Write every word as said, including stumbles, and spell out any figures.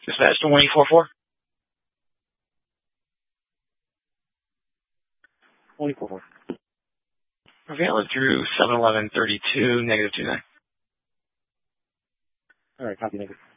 Dispatch twenty four four. twenty four four. Valid through seven eleven thirty two, negative two nine. All right, copy, negative.